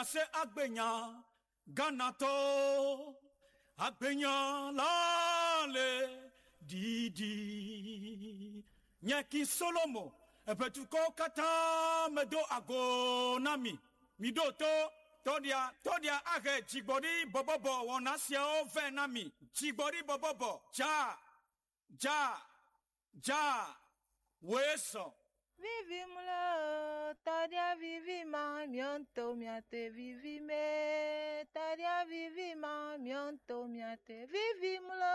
se agbenya ganato agbenya lale didi nyaki solomo epetuko kata medo agonami midoto todia age chigbori bobobo wonasia o venami chigbori bobobo ja weso Vivimos, todia vivima, mionto miate vivime, todia vivima, mionto miate vivimos.